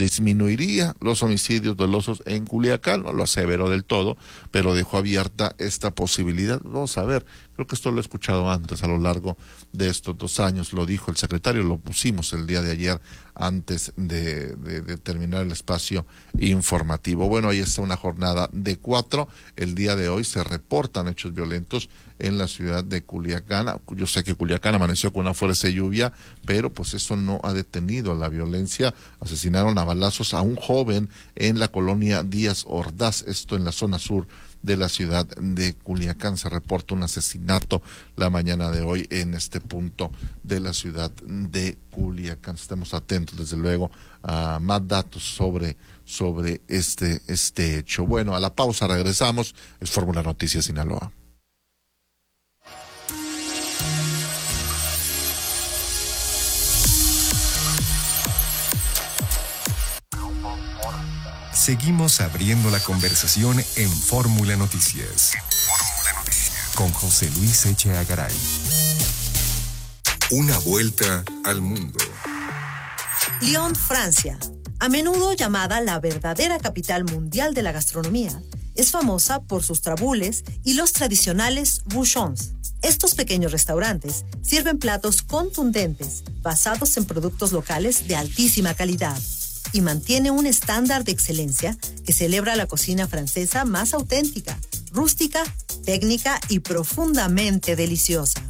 disminuiría los homicidios dolosos en Culiacán. No lo aseveró del todo, pero dejó abierta esta posibilidad. Vamos a ver, creo que esto lo he escuchado antes a lo largo de estos 2 años, lo dijo el secretario, lo pusimos el día de ayer antes de terminar el espacio informativo. Bueno, ahí está una jornada de 4. El día de hoy se reportan hechos violentos en la ciudad de Culiacán. Yo sé que Culiacán amaneció con una fuerte lluvia, pero pues eso no ha detenido la violencia. Asesinaron a balazos a un joven en la colonia Díaz Ordaz, esto en la zona sur de la ciudad de Culiacán. Se reporta un asesinato la mañana de hoy en este punto de la ciudad de Culiacán. Estamos atentos, desde luego, a más datos sobre este hecho. Bueno, a la pausa regresamos. Es Fórmula Noticias Sinaloa. Seguimos abriendo la conversación en Fórmula Noticias. Con José Luis Echeagaray. Garay. Una vuelta al mundo. Lyon, Francia, a menudo llamada la verdadera capital mundial de la gastronomía, es famosa por sus trabules y los tradicionales bouchons. Estos pequeños restaurantes sirven platos contundentes, basados en productos locales de altísima calidad, y mantiene un estándar de excelencia que celebra la cocina francesa más auténtica, rústica, técnica y profundamente deliciosa.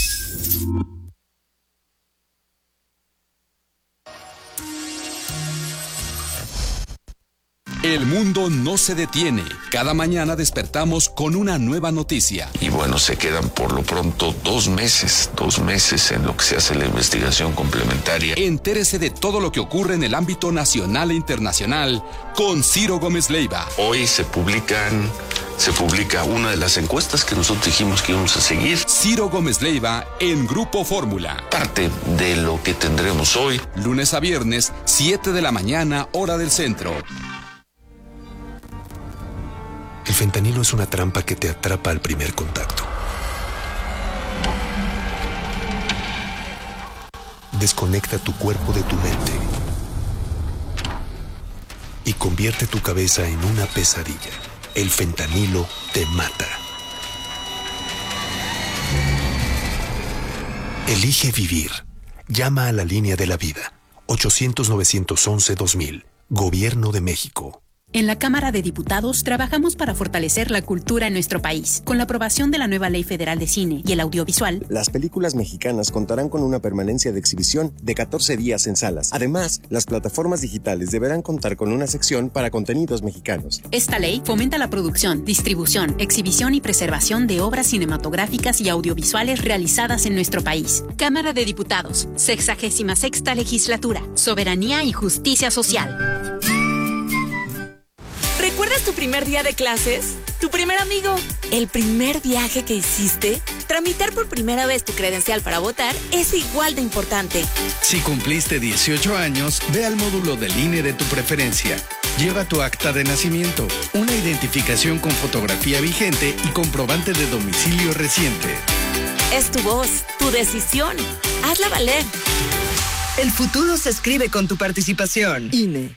El mundo no se detiene. Cada mañana despertamos con una nueva noticia. Y bueno, se quedan por lo pronto 2 meses en lo que se hace la investigación complementaria. Entérese de todo lo que ocurre en el ámbito nacional e internacional con Ciro Gómez Leiva. Hoy se publica una de las encuestas que nosotros dijimos que íbamos a seguir. Ciro Gómez Leiva en Grupo Fórmula. Parte de lo que tendremos hoy. Lunes a viernes, 7 de la mañana, hora del centro. El fentanilo es una trampa que te atrapa al primer contacto. Desconecta tu cuerpo de tu mente y convierte tu cabeza en una pesadilla. El fentanilo te mata. Elige vivir. Llama a la línea de la vida. 800-911-2000. Gobierno de México. En la Cámara de Diputados trabajamos para fortalecer la cultura en nuestro país. Con la aprobación de la nueva Ley Federal de Cine y el Audiovisual, las películas mexicanas contarán con una permanencia de exhibición de 14 días en salas. Además, las plataformas digitales deberán contar con una sección para contenidos mexicanos. Esta ley fomenta la producción, distribución, exhibición y preservación de obras cinematográficas y audiovisuales realizadas en nuestro país. Cámara de Diputados, 66ª Legislatura, Soberanía y Justicia Social. ¿Recuerdas tu primer día de clases? ¿Tu primer amigo? ¿El primer viaje que hiciste? Tramitar por primera vez tu credencial para votar es igual de importante. Si cumpliste 18 años, ve al módulo del INE de tu preferencia. Lleva tu acta de nacimiento, una identificación con fotografía vigente y comprobante de domicilio reciente. Es tu voz, tu decisión. Hazla valer. El futuro se escribe con tu participación. INE.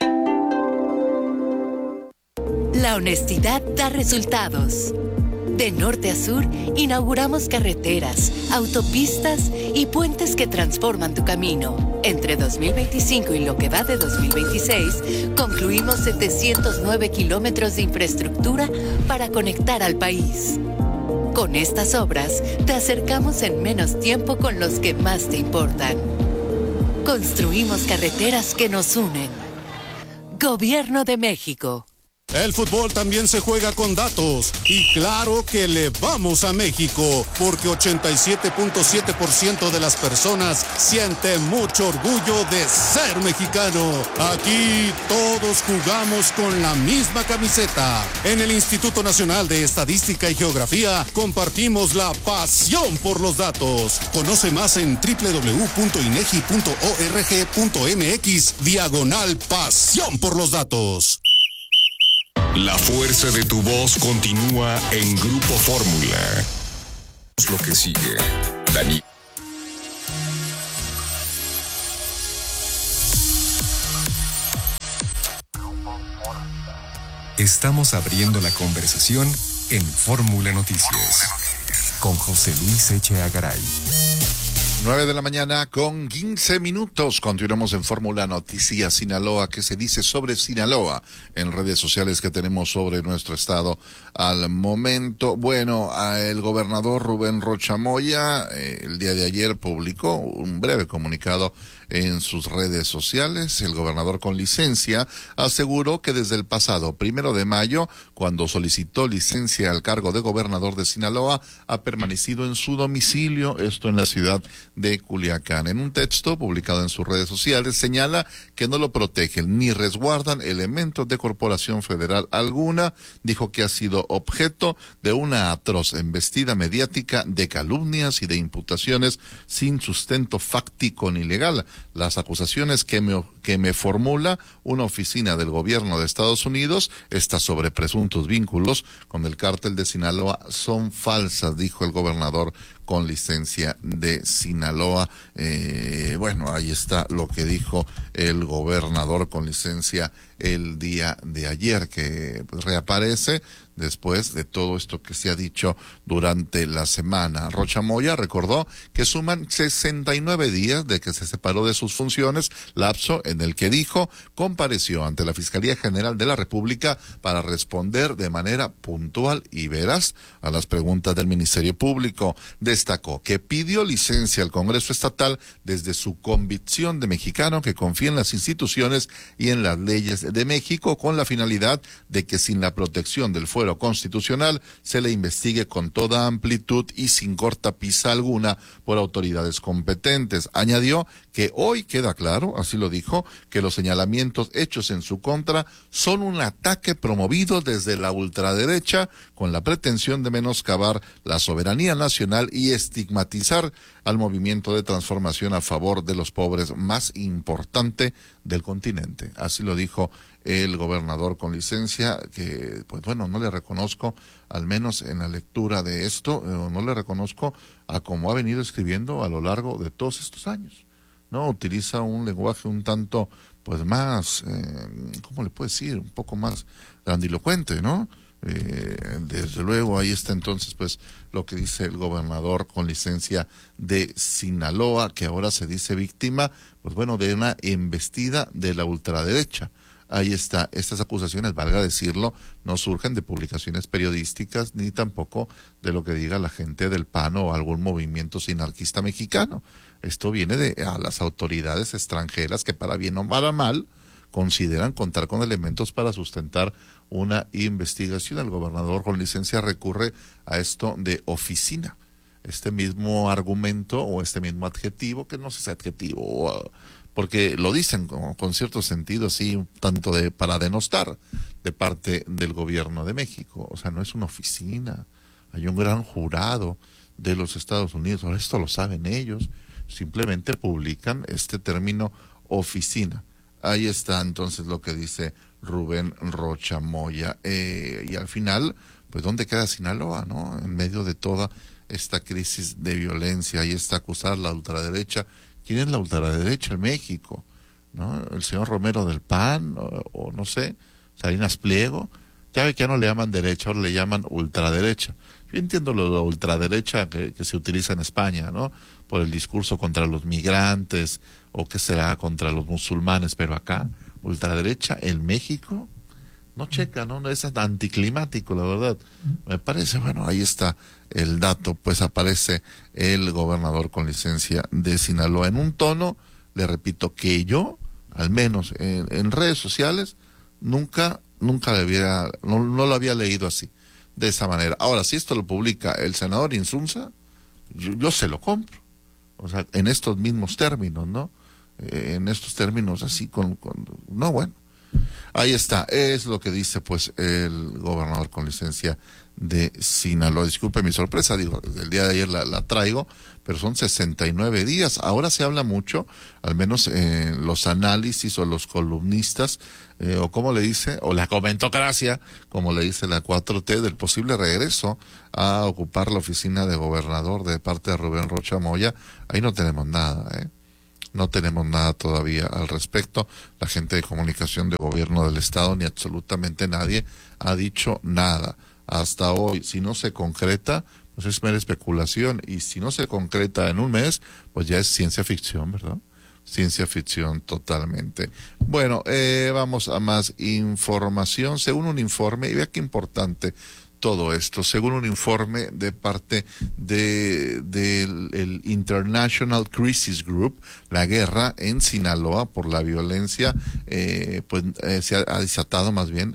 La honestidad da resultados. De norte a sur, inauguramos carreteras, autopistas y puentes que transforman tu camino. Entre 2025 y lo que va de 2026, concluimos 709 kilómetros de infraestructura para conectar al país. Con estas obras, te acercamos en menos tiempo con los que más te importan. Construimos carreteras que nos unen. Gobierno de México. El fútbol también se juega con datos y claro que le vamos a México porque 87.7% de las personas sienten mucho orgullo de ser mexicano. Aquí todos jugamos con la misma camiseta. En el Instituto Nacional de Estadística y Geografía compartimos la pasión por los datos. Conoce más en www.inegi.org.mx/pasión por los datos. La fuerza de tu voz continúa en Grupo Fórmula. Es lo que sigue. Dani. Estamos abriendo la conversación en Fórmula Noticias con José Luis Echeverría Garay. 9 de la mañana con 15 minutos. Continuamos en Fórmula Noticias Sinaloa. ¿Qué se dice sobre Sinaloa en redes sociales que tenemos sobre nuestro estado al momento? Bueno, el gobernador Rubén Rocha Moya el día de ayer publicó un breve comunicado en sus redes sociales. El gobernador con licencia aseguró que desde el pasado 1 de mayo, cuando solicitó licencia al cargo de gobernador de Sinaloa, ha permanecido en su domicilio, esto en la ciudad de Culiacán. En un texto publicado en sus redes sociales señala que no lo protegen ni resguardan elementos de corporación federal alguna. Dijo que ha sido objeto de una atroz embestida mediática de calumnias y de imputaciones sin sustento fáctico ni legal. Las acusaciones que me formula una oficina del gobierno de Estados Unidos, estas sobre presuntos vínculos con el cártel de Sinaloa, son falsas, dijo el gobernador con licencia de Sinaloa. Bueno, ahí está lo que dijo el gobernador con licencia el día de ayer, que pues reaparece después de todo esto que se ha dicho durante la semana. Rocha Moya recordó que suman 69 días de que se separó de sus funciones, lapso en el que dijo compareció ante la Fiscalía General de la República para responder de manera puntual y veraz a las preguntas del Ministerio Público. Destacó que pidió licencia al Congreso Estatal desde su convicción de mexicano que confía en las instituciones y en las leyes de México, con la finalidad de que sin la protección del fuero constitucional se le investigue con toda amplitud y sin cortapisa alguna por autoridades competentes. Añadió que hoy queda claro, así lo dijo, que los señalamientos hechos en su contra son un ataque promovido desde la ultraderecha con la pretensión de menoscabar la soberanía nacional y estigmatizar al movimiento de transformación a favor de los pobres más importante del continente. Así lo dijo el gobernador con licencia, que pues bueno, no le reconozco, al menos en la lectura de esto, no le reconozco a cómo ha venido escribiendo a lo largo de todos estos años, ¿no? Utiliza un lenguaje un tanto, pues más, ¿cómo le puedo decir? Un poco más grandilocuente, ¿no? Desde luego ahí está entonces pues lo que dice el gobernador con licencia de Sinaloa, que ahora se dice víctima, pues bueno, de una embestida de la ultraderecha. Ahí está, estas acusaciones, valga decirlo, no surgen de publicaciones periodísticas ni tampoco de lo que diga la gente del PAN o algún movimiento sinarquista mexicano. Esto viene de a las autoridades extranjeras que para bien o para mal consideran contar con elementos para sustentar una investigación. El gobernador con licencia recurre a esto de oficina. Este mismo argumento o este mismo adjetivo, que no sé si es adjetivo, porque lo dicen con cierto sentido así, tanto para denostar de parte del gobierno de México. O sea, no es una oficina, hay un gran jurado de los Estados Unidos, ahora esto lo saben ellos, simplemente publican este término oficina. Ahí está entonces lo que dice Rubén Rocha Moya. Y al final, pues ¿dónde queda Sinaloa, no? En medio de toda esta crisis de violencia, ahí está acusar la ultraderecha. ¿Quién es la ultraderecha en México? ¿No? El señor Romero del PAN, o no sé, Salinas Pliego. Ya ve que ya no le llaman derecha, ahora le llaman ultraderecha. Yo entiendo lo de la ultraderecha que se utiliza en España, ¿no? Por el discurso contra los migrantes, o qué será contra los musulmanes, pero acá, ultraderecha en México, no checa, ¿no? Es anticlimático, la verdad. Me parece, bueno, ahí está el dato, pues aparece el gobernador con licencia de Sinaloa en un tono, le repito, que yo, al menos en redes sociales, nunca no lo había leído así, de esa manera. Ahora, si esto lo publica el senador Insunza, yo se lo compro. O sea, en estos mismos términos, ¿no? En estos términos así no, bueno. Ahí está, es lo que dice pues el gobernador con licencia de Sinaloa. Disculpe mi sorpresa, digo, el día de ayer la traigo, pero son 69 días. Ahora se habla mucho, al menos en los análisis o los columnistas, o como le dice, o la comentocracia, como le dice la 4T, del posible regreso a ocupar la oficina de gobernador de parte de Rubén Rocha Moya. Ahí no tenemos nada, no tenemos nada todavía al respecto. La gente de comunicación de gobierno del estado ni absolutamente nadie ha dicho nada hasta hoy. Si no se concreta, pues es mera especulación, y si no se concreta en un mes, pues ya es ciencia ficción, ¿verdad? Ciencia ficción totalmente. Bueno, vamos a más información. Según un informe, y vea qué importante todo esto, según un informe de parte del International Crisis Group, la guerra en Sinaloa por la violencia, se ha desatado, más bien,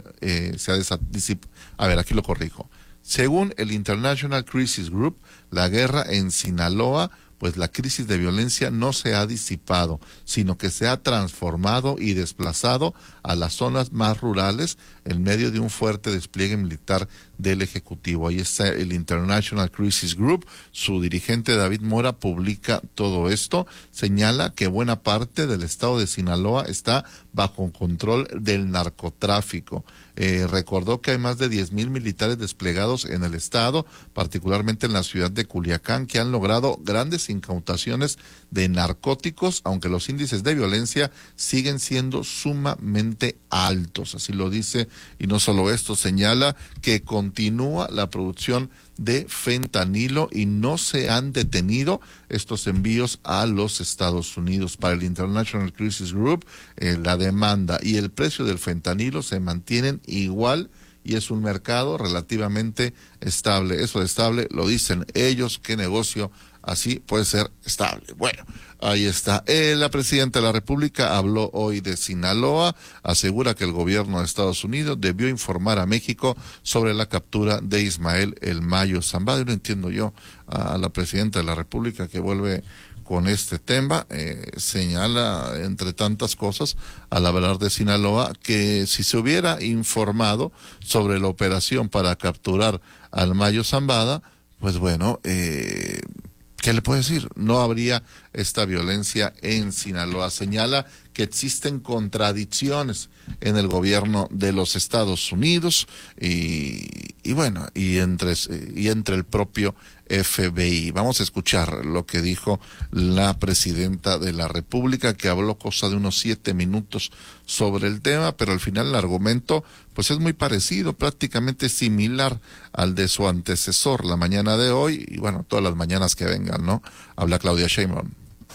a ver, aquí lo corrijo. Según el International Crisis Group, la guerra en Sinaloa, pues la crisis de violencia no se ha disipado, sino que se ha transformado y desplazado a las zonas más rurales en medio de un fuerte despliegue militar del Ejecutivo. Ahí está el International Crisis Group, su dirigente David Mora publica todo esto, señala que buena parte del estado de Sinaloa está bajo control del narcotráfico. Recordó que hay más de 10,000 militares desplegados en el estado, particularmente en la ciudad de Culiacán, que han logrado grandes incautaciones de narcóticos, aunque los índices de violencia siguen siendo sumamente altos, así lo dice. Y no solo esto, señala que continúa la producción de fentanilo y no se han detenido estos envíos a los Estados Unidos. Para el International Crisis Group, la demanda y el precio del fentanilo se mantienen igual y es un mercado relativamente estable. Eso de estable lo dicen ellos, qué negocio así puede ser estable. Bueno, ahí está. La presidenta de la República habló hoy de Sinaloa, asegura que el gobierno de Estados Unidos debió informar a México sobre la captura de Ismael El Mayo Zambada. Y no entiendo yo a la presidenta de la República que vuelve con este tema. Señala, entre tantas cosas, al hablar de Sinaloa, que si se hubiera informado sobre la operación para capturar al Mayo Zambada, pues bueno, ¿qué le puedo decir? No habría esta violencia en Sinaloa. Señala que existen contradicciones en el gobierno de los Estados Unidos y bueno, y entre el propio FBI. Vamos a escuchar lo que dijo la presidenta de la República, que habló cosa de unos 7 minutos sobre el tema, pero al final el argumento pues es muy parecido, prácticamente similar al de su antecesor la mañana de hoy y bueno, todas las mañanas que vengan, ¿no? Habla Claudia Sheinbaum.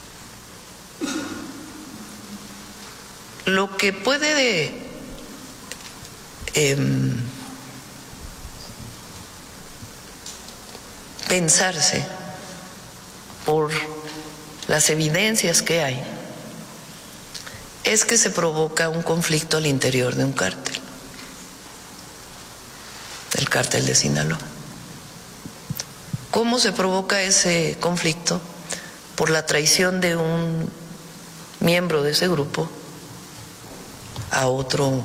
Lo que puede pensarse por las evidencias que hay es que se provoca un conflicto al interior de un cártel, el cártel de Sinaloa. ¿Cómo se provoca ese conflicto? Por la traición de un miembro de ese grupo a otro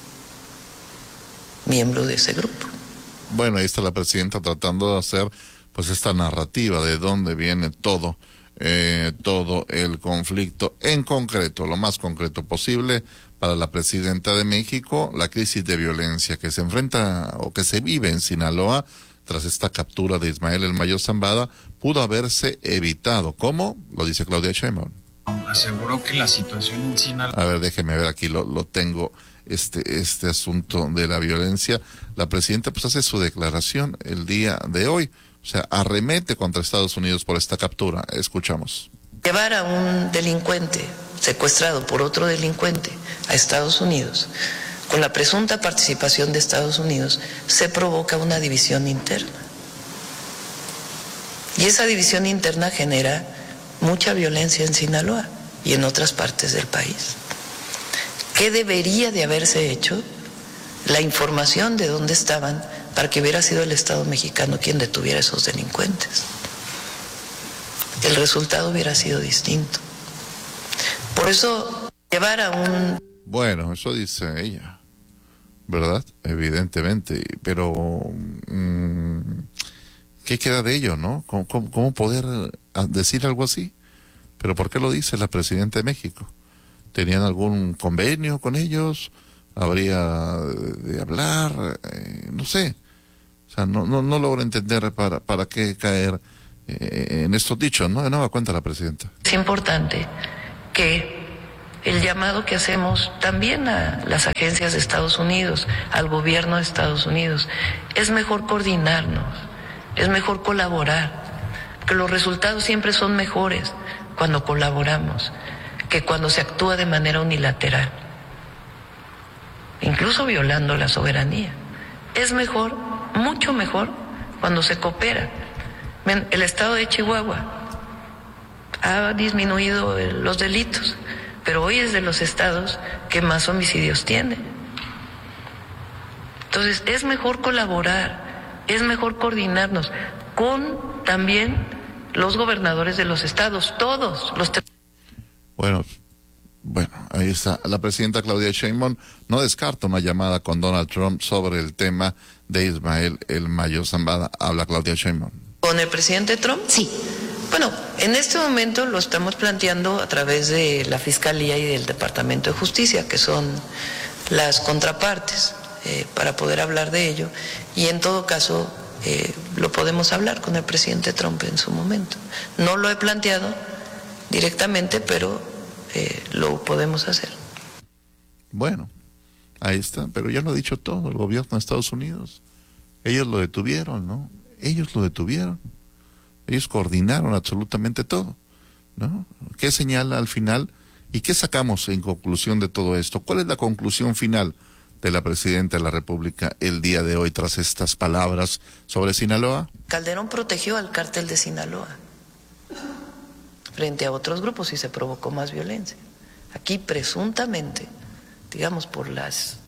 miembro de ese grupo. Bueno, ahí está la presidenta tratando de hacer pues esta narrativa de dónde viene todo el conflicto. En concreto, lo más concreto posible, para la presidenta de México, la crisis de violencia que se enfrenta o que se vive en Sinaloa tras esta captura de Ismael El Mayo Zambada pudo haberse evitado. ¿Cómo? Lo dice Claudia Sheinbaum. Aseguró que la situación en Sinaloa... A ver, déjeme ver, aquí lo tengo, este asunto de la violencia. La presidenta pues hace su declaración el día de hoy, o sea, arremete contra Estados Unidos por esta captura. Escuchamos. Llevar a un delincuente secuestrado por otro delincuente a Estados Unidos, con la presunta participación de Estados Unidos, se provoca una división interna. Y esa división interna genera mucha violencia en Sinaloa y en otras partes del país. ¿Qué debería de haberse hecho? La información de dónde estaban para que hubiera sido el Estado mexicano quien detuviera a esos delincuentes. El resultado hubiera sido distinto. Por eso, llevar a un... Bueno, eso dice ella, ¿verdad? Evidentemente, pero ¿qué queda de ello, no? ¿Cómo poder decir algo así? ¿Pero por qué lo dice la presidenta de México? ¿Tenían algún convenio con ellos? ¿Habría de hablar? No sé. O sea, no logro entender para qué caer en estos dichos, ¿no? De nueva cuenta la presidenta. Es importante que el llamado que hacemos también a las agencias de Estados Unidos, al gobierno de Estados Unidos, es mejor coordinarnos, es mejor colaborar, que los resultados siempre son mejores cuando colaboramos que cuando se actúa de manera unilateral, incluso violando la soberanía. Es mejor, mucho mejor, cuando se coopera. El estado de Chihuahua ha disminuido los delitos, pero hoy es de los estados que más homicidios tiene. Entonces, es mejor colaborar, es mejor coordinarnos con también los gobernadores de los estados, todos los. Bueno, ahí está. La presidenta Claudia Sheinbaum no descarta una llamada con Donald Trump sobre el tema de Ismael El Mayo Zambada. Habla Claudia Sheinbaum. ¿Con el presidente Trump? Sí. Bueno, en este momento lo estamos planteando a través de la Fiscalía y del Departamento de Justicia, que son las contrapartes, para poder hablar de ello. Y en todo caso, lo podemos hablar con el presidente Trump en su momento. No lo he planteado directamente, pero lo podemos hacer. Bueno, ahí está, pero ya lo ha dicho todo el gobierno de Estados Unidos. Ellos lo detuvieron, ¿no? Ellos lo detuvieron. Ellos coordinaron absolutamente todo, ¿no? ¿Qué señala al final y qué sacamos en conclusión de todo esto? ¿Cuál es la conclusión final de la presidenta de la República el día de hoy tras estas palabras sobre Sinaloa? Calderón protegió al cártel de Sinaloa frente a otros grupos y se provocó más violencia. Aquí presuntamente, digamos por las...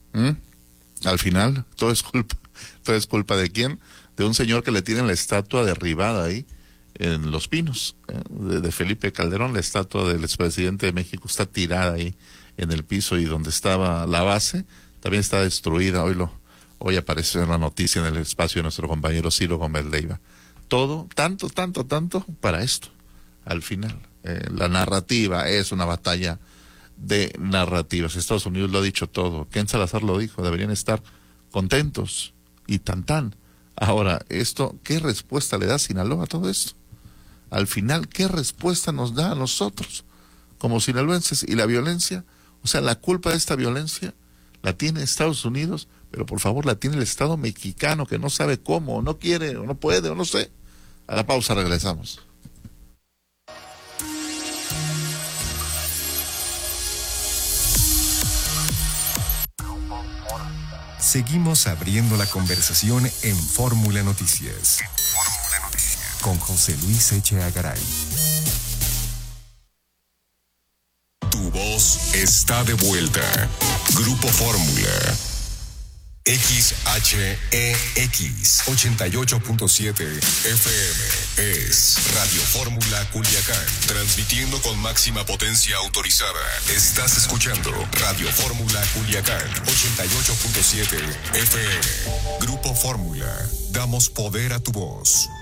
Al final, todo es culpa ¿de quién? De un señor que le tienen la estatua derribada ahí en Los Pinos, de Felipe Calderón. La estatua del expresidente de México está tirada ahí en el piso, y donde estaba la base también está destruida. Hoy apareció en la noticia en el espacio de nuestro compañero Ciro Gómez Leiva. Todo, tanto para esto. Al final, la narrativa es una batalla de narrativas. Estados Unidos lo ha dicho todo. Ken Salazar lo dijo, deberían estar contentos y tan. Ahora, ¿qué respuesta le da Sinaloa a todo esto? Al final, ¿qué respuesta nos da a nosotros como sinaloenses? Y la violencia, o sea, la culpa de esta violencia la tiene Estados Unidos, pero por favor la tiene el Estado mexicano, que no sabe cómo, o no quiere, o no puede, o no sé. A la pausa regresamos. Seguimos abriendo la conversación en Fórmula Noticias. Con José Luis Echeagaray. Tu voz está de vuelta. Grupo Fórmula. XHEX 88.7 FM es Radio Fórmula Culiacán, transmitiendo con máxima potencia autorizada. Estás escuchando Radio Fórmula Culiacán 88.7 FM. Grupo Fórmula, damos poder a tu voz.